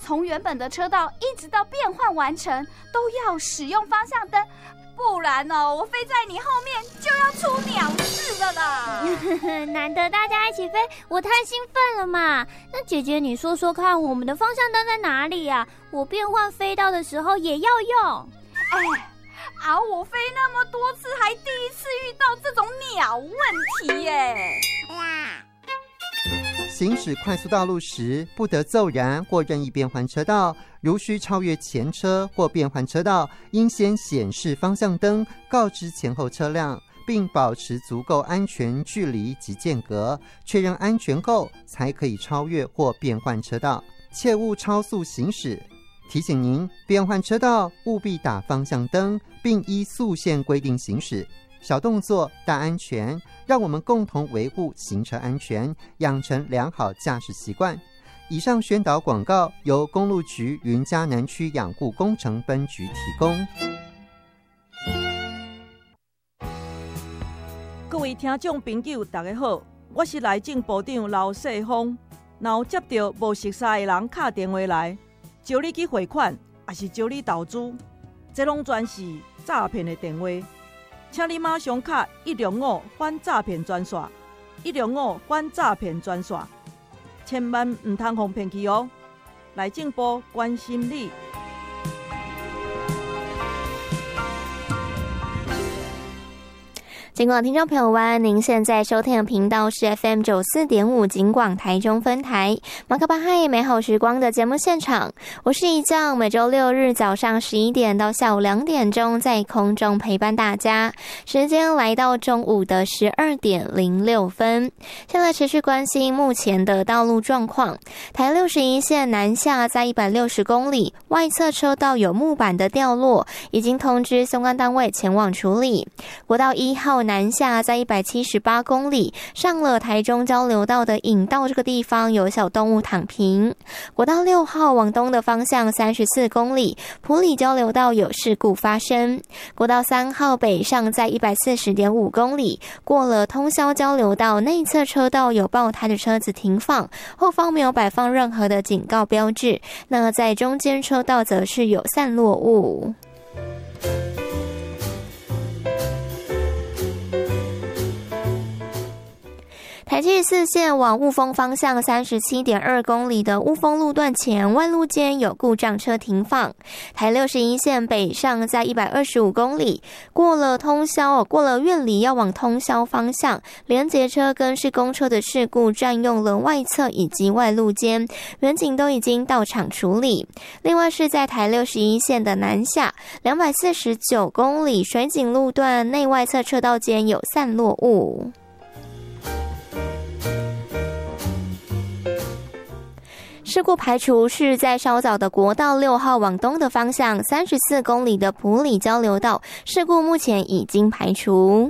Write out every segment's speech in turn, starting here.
从原本的车道一直到变换完成，都要使用方向灯，不然我飞在你后面就要出鸟事了啦！ 难得大家一起飞，我太兴奋了嘛！那姐姐你说说看，我们的方向灯在哪里啊？我变换飞道的时候也要用。 我飞那么多次，还第一次遇到这种鸟问题耶！ 行驶快速道路时，不得骤然或任意变换车道。如需超越前车或变换车道，应先显示方向灯，告知前后车辆，并保持足够安全距离及间隔，确认安全后才可以超越或变换车道，切勿超速行驶。提醒您，变换车道务必打方向灯，并依速线规定行驶。小动作大安全，让我们共同维护行车安全，养成良好驾驶习惯。以上宣导广告由公路局云嘉南区养护工程分局提供。 各位听众朋友大家好，我是内政部长刘世峰。若有接到无熟悉的人打电话来，招你去汇款，还是招你投资，这拢全是诈骗的电话。请你马上卡105反诈骗专线，105反诈骗专线，千万唔通互骗去哦！内政部关心你。 警广听众朋友们，您现在收听的频道是 FM94.5 警广台中分台马可巴嗨美好时光的节目现场，我是一将，每周六日早上11点到下午2点钟在空中陪伴大家，时间来到中午的12点06分。先来持续关心目前的道路状况。台61线南下在160公里，外侧车道有木板的掉落，已经通知相关单位前往处理。国道1号南下在178公里，上了台中交流道的引道这个地方有小动物躺平。国道6号往东的方向34公里，埔里交流道有事故发生。国道3号北上在140.5公里，过了通霄交流道内侧车道有爆胎的车子停放，后方没有摆放任何的警告标志，那在中间车道则是有散落物。台74线往雾峰方向37.2公里的雾峰路段前外路间有故障车停放。台61线北上在125公里，过了苑里要往通霄方向，连结车跟是公车的事故占用了外侧以及外路间，员警都已经到场处理。另外是在台61线的南下249公里水井路段内外侧车道间有散落物。事故排除是在稍早的国道6号往东的方向34公里的埔里交流道，事故目前已经排除。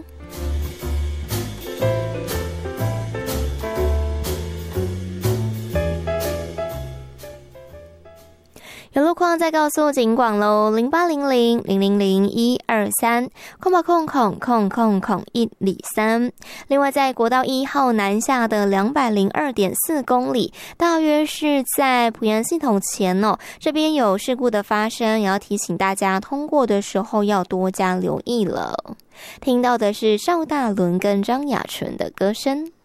有路况再告诉警广喽，0800000123，0800000103。另外，在国道1号南下的202.4公里，大约是在埔盐系统前这边有事故的发生，也要提醒大家通过的时候要多加留意了。听到的是邵大伦跟张雅纯的歌声。